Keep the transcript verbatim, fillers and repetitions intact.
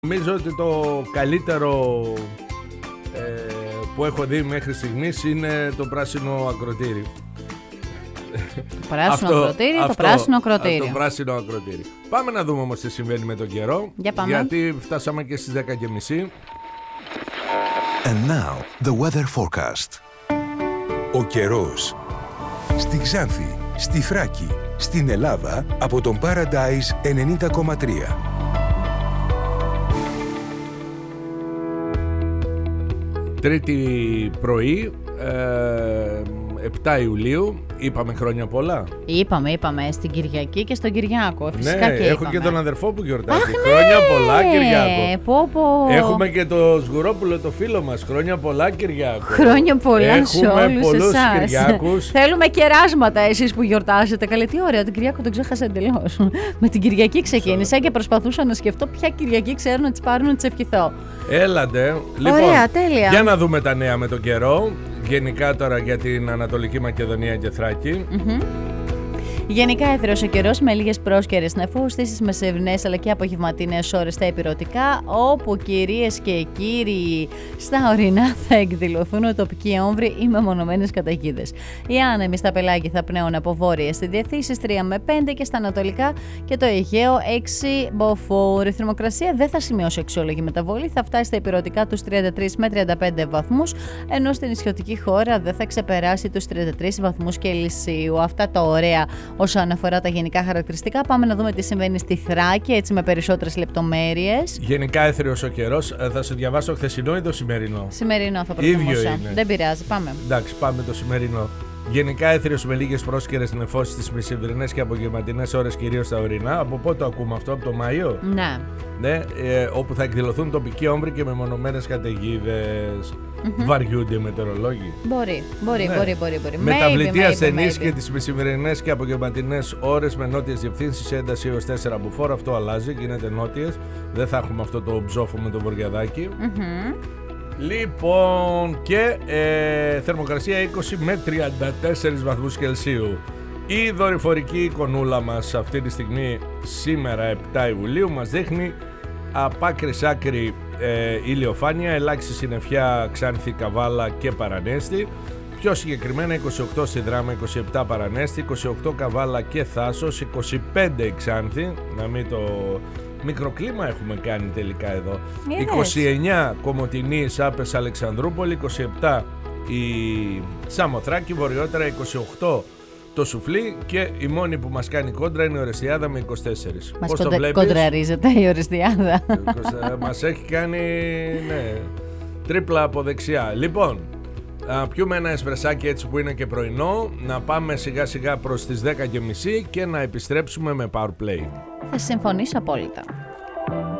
Νομίζω ότι το καλύτερο ε, που έχω δει μέχρι στιγμής είναι το πράσινο ακροτήρι. Το πράσινο ακροτήρι, το αυτό, πράσινο ακροτήρι. Το πράσινο ακροτήρι. Πάμε να δούμε όμως τι συμβαίνει με τον καιρό. Για πάμε. Γιατί φτάσαμε και στις δέκα και μισή. And now, the weather forecast. Ο καιρός. Στη Ξάνθη, στη Θράκη, στην Ελλάδα, από τον Paradise ενενήντα κόμμα τρία. Τρίτη πρωί, ε, επτά Ιουλίου, είπαμε χρόνια πολλά. Είπαμε, είπαμε, στην Κυριακή και στον Κυριάκο. Φυσικά ναι, και έχω είπαμε. και τον αδερφό που γιορτάζει. Αχ, χρόνια ναι! πολλά, Κυριάκο. Πω, πω. Έχουμε και το Σγουρόπουλο, το φίλο μας. Χρόνια πολλά, Κυριάκο. Χρόνια πολλά σε όλους πολλούς εσάς. Κυριάκους. Θέλουμε κεράσματα εσείς που γιορτάζετε. Καλή, τι ωραία, τον Κυριάκο τον ξέχασα εντελώς. Με την Κυριακή ξεκίνησα και προσπαθούσα να σκεφτώ ποια Κυριακή ξέρω να τις πάρω να τις ευχηθώ. Έλατε. Λοιπόν, ωραία, τέλεια. Για να δούμε τα νέα με τον καιρό. Γενικά τώρα για την Ανατολική Μακεδονία και Θράκη. Mm-hmm. Γενικά έθρος ο καιρός με λίγες πρόσκαιρες νεφούστησεις, μεσημβρινές αλλά και απογευματινές ώρες στα ηπειρωτικά, όπου κυρίες και κύριοι στα ορεινά θα εκδηλωθούν τοπικοί όμβροι ή μεμονωμένες καταιγίδες. Οι άνεμοι στα πελάγη θα πνέουν από βόρειες στη Διευθύνσεις τρία με πέντε και στα ανατολικά και το Αιγαίο έξι μποφόρ. Η θερμοκρασία δεν θα σημειώσει αξιόλογη μεταβολή, θα φτάσει στα ηπειρωτικά τους τριάντα τρεις με τριάντα πέντε βαθμούς, ενώ στην νησιωτική χώρα δεν θα ξεπεράσει τους τριάντα τρεις βαθμούς Κελσίου. Αυτά τα ωραία όσον αφορά τα γενικά χαρακτηριστικά. Πάμε να δούμε τι συμβαίνει στη Θράκη, έτσι με περισσότερες λεπτομέρειες. Γενικά έθριος ο καιρός. Θα σου διαβάσω χθεσινό ή το σημερινό. Σημερινό θα προτιμούσα. Δεν πειράζει, πάμε. Εντάξει, πάμε το σημερινό. Γενικά έθριος με λίγες πρόσκαιρες νεφώσεις στις μεσημβρινές και απογευματινές ώρες, κυρίως στα ορεινά. Από πότε το ακούμε αυτό, από το Μάιο? Ναι. Ναι, ε, όπου θα εκδηλωθούν τοπικοί όμβροι και μεμονωμένες καταιγίδες. Mm-hmm. Βαριούνται οι μετεωρολόγοι. Μπορεί, μπορεί, ναι. μπορεί, μπορεί, μπορεί. Μεταβλητή ασθενής και τις μεσημερινές και απογευματινές ώρες με νότιες διευθύνσεις, ένταση έως τέσσερα μποφόρ. Αυτό αλλάζει, γίνεται νότιες. Δεν θα έχουμε αυτό το ψόφο με το βοριαδάκι. Mm-hmm. Λοιπόν, και ε, θερμοκρασία είκοσι με τριάντα τέσσερις βαθμούς Κελσίου. Η δορυφορική εικονούλα μας αυτή τη στιγμή, σήμερα επτά Ιουλίου, μας δείχνει απ' άκρη σ' άκρη ε, ηλιοφάνεια, ελάχιστη συννεφιά Ξάνθη, Καβάλα και Παρανέστη. Πιο συγκεκριμένα είκοσι οκτώ στη Δράμα, είκοσι επτά Παρανέστη, είκοσι οκτώ Καβάλα και Θάσος, είκοσι πέντε η Ξάνθη, να μην το... μικροκλίμα έχουμε κάνει τελικά εδώ. Yes. είκοσι εννιά Κομοτηνή, Σάπες, Αλεξανδρούπολη, είκοσι επτά η Σαμοθράκη, βορειότερα είκοσι οκτώ το Σουφλί και η μόνη που μας κάνει κόντρα είναι η Ορεστιάδα με είκοσι τέσσερα. Μας Πώς κοντε... το βλέπεις? Κοντραρίζεται η Ορεστιάδα. Μας έχει κάνει, ναι, τρίπλα από δεξιά. Λοιπόν, α, πιούμε ένα εσπρεσάκι έτσι που είναι και πρωινό, να πάμε σιγά σιγά προς τις δέκα και μισή και να επιστρέψουμε με Power Play. Θα συμφωνήσω απόλυτα.